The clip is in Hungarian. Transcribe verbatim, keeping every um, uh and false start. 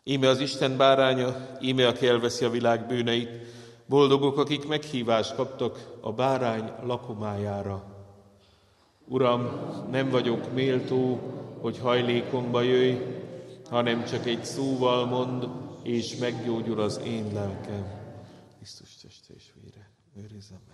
Íme az Isten báránya, íme aki elveszi a világ bűneit. Boldogok, akik meghívást kaptak a bárány lakomájára. Uram, nem vagyok méltó, hogy hajlékomba jöjj, hanem csak egy szóval mond, és meggyógyul az én lelkem. Krisztus teste és vére, őrizzem meg.